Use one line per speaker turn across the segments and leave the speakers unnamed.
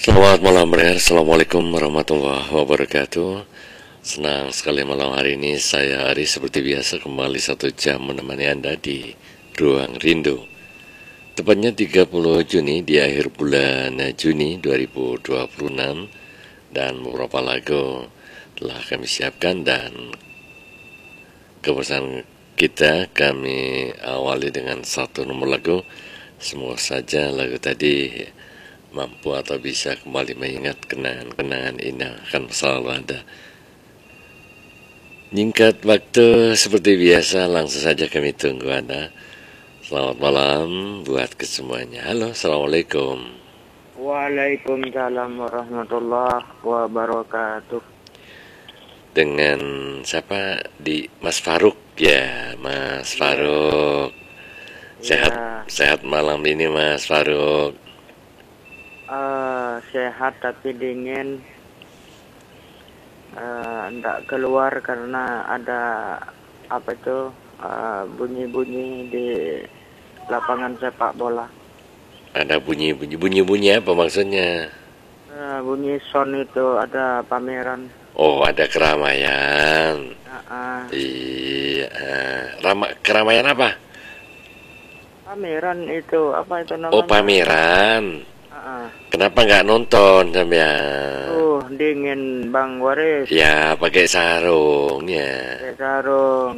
Selamat malam Brer, Assalamualaikum warahmatullahi wabarakatuh. Senang sekali malam hari ini saya Ari seperti biasa kembali 1 jam menemani Anda di Ruang Rindu. Tepatnya 30 Juni di akhir bulan Juni 2026. Dan beberapa lagu telah kami siapkan dan kebersamaan kita kami awali dengan satu nomor lagu. Semoga saja lagu tadi mampu atau bisa kembali mengingat kenangan-kenangan indah akan selalu ada. Nyingkat waktu seperti biasa, langsung saja kami tunggu Anda. Selamat malam buat kesemuanya. Halo, Assalamualaikum.
Waalaikumsalam warahmatullahi wabarakatuh.
Dengan siapa? Di Mas Faruk ya, Mas Faruk. Sehat malam ini Mas Faruk.
Sehat tapi dingin. Nggak keluar karena ada bunyi-bunyi di lapangan sepak bola.
Ada bunyi apa maksudnya?
Bunyi sound itu ada pameran.
Oh, ada keramaian. Iya. Keramaian apa?
Pameran itu apa itu namanya?
Oh, pameran. Kenapa nggak nonton sampean?
Dingin Bang Waris.
Ya, pakai sarung ya.
Pakai sarung.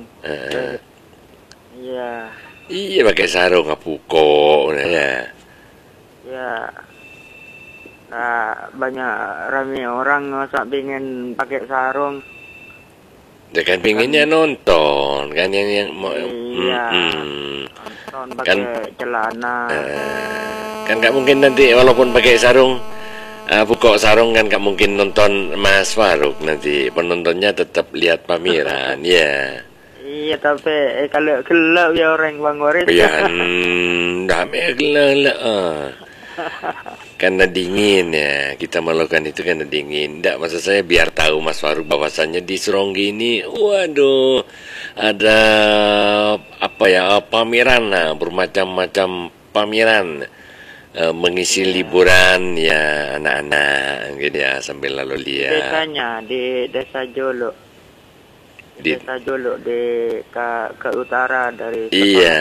Iya.
Iya, pakai sarung ngapuko ya.
Ya. Nah, banyak rame orang masa pengen pakai sarung.
Ya kan pinginnya nonton kan yang mau.
Iya. Nonton pakai celana.
Kan nggak mungkin nanti walaupun pakai sarung, buka sarung kan nggak mungkin nonton Mas Faruk, nanti penontonnya tetap lihat pameran ya.
Iya, tapi kalau gelap ya orang Bang Waris.
Ya, dame gelap. Karena dingin ya, kita melakukan itu karena dingin. Nggak, maksud saya biar tahu Mas Faruk bahwasannya di Seronggi ini, waduh, ada pameran, bermacam-macam pameran. Mengisi liburan ya anak-anak gitu ya, sambil lalu lihat.
Desanya di Desa Jolo. Desa Jolo ke utara dari.
Iya,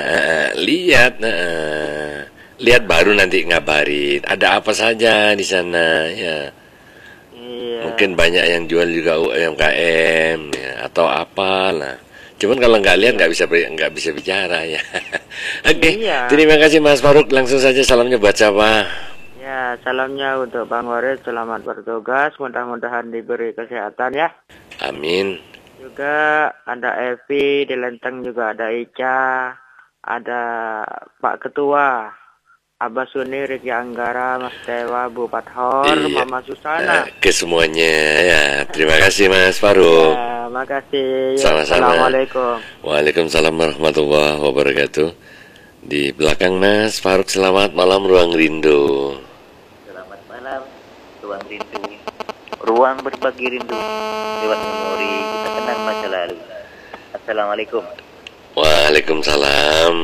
lihat baru nanti ngabarin ada apa saja di sana ya. Iya. Mungkin banyak yang jual juga UMKM ya, atau apalah. Cuman kalau nggak lihat nggak bisa bicara ya. Oke.
Iya.
Terima kasih Mas Faruk. Langsung saja salamnya buat siapa?
Ya, salamnya untuk Bang Waris. Selamat bertugas. Mudah-mudahan diberi kesehatan ya.
Amin.
Juga ada Evi di Lenteng, juga ada Ica, ada Pak Ketua, Abah Suni, Riki Anggara, Mas Dewa, Bu Pathor, iya. Mama Susana.
Ke semuanya ya. Terima kasih Mas Faruk.
Ya, makasih.
Sama-sama.
Assalamualaikum.
Waalaikumsalam warahmatullahi wabarakatuh. Di belakang Mas Faruk, selamat malam Ruang Rindu.
Selamat malam Ruang Rindu. Ruang berbagi rindu lewat memori kita kenang masa lalu. Assalamualaikum.
Waalaikumsalam.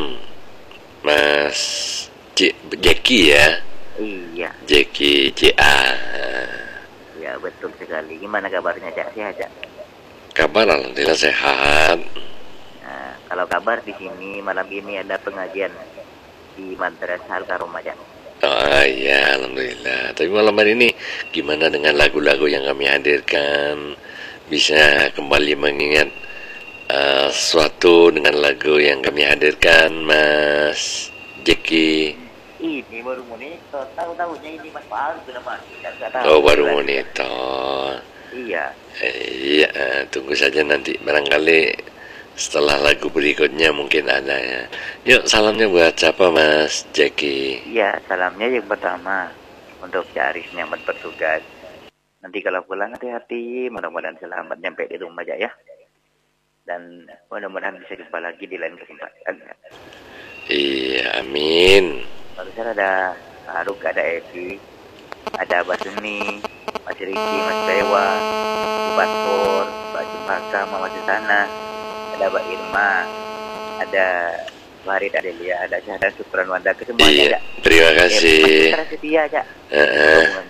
Mas Jeki ya?
Iya.
Jeki CA.
Ya, betul sekali. Gimana kabarnya, Cak? Sehat, Cak?
Kabar alhamdulillah sehat.
Nah, kalau kabar di sini malam ini ada pengajian di Madrasah Al-Karomah, Cak.
Oh iya, alhamdulillah. Tapi malam hari ini gimana dengan lagu-lagu yang kami hadirkan? Bisa kembali mengingat sesuatu dengan lagu yang kami hadirkan, Mas Jeki?
Ini baru monitor. Tahu-tahunya ini Mas Faruk sudah masuk.
Oh, baru monitor.
Iya.
Iya, tunggu saja nanti barangkali setelah lagu berikutnya mungkin ada ya. Yuk, salamnya buat siapa Mas Jeki?
Iya, salamnya yang pertama untuk Cak Aris yang bertugas. Nanti kalau pulang hati-hati, mudah-mudahan selamat nyampe di rumah aja ya. Dan mudah-mudahan bisa jumpa lagi di lain kesempatan.
Iya, amin.
Lalu saya ada Faruk, ada Evi, ada Abah Suni, Mas Riki, Mas Dewa, Mbak Pur, Mbak Cempaka, Mama Susana, ada Mbak Irma, ada Farid, ada Lia, ada Syahda, Supran, Wanda, kesemuanya.
Iya, terima kasih.
Setia, Cak.